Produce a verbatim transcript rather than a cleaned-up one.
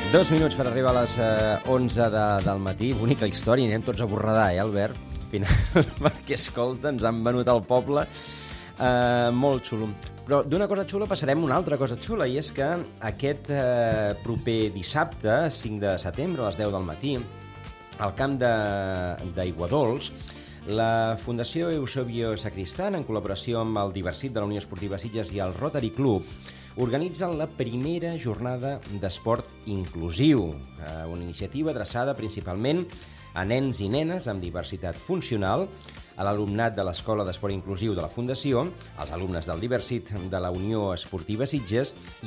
Dos minuts per arribar a les eh, onze de, del matí. Bonica història, anem tots a Borredà, eh, Albert? Al final, perquè, escolta, ens han venut al poble. Eh, molt xulo. Però d'una cosa xula passarem a una altra cosa xula, i és que aquest eh, proper dissabte, cinc de setembre, a les deu del matí, al camp d'Aiguadols, la Fundació Eusebio Sacristán, en col·laboració amb el Diversit de la Unió Esportiva Sitges i el Rotary Club, organitzen la primera jornada d'esport inclusiu, una iniciativa adreçada principalment a nens i nenes amb diversitat funcional, a l'alumnat de l'Escola d'Esport Inclusiu de la Fundació, als alumnes del Diversit de la Unió Esportiva Sitges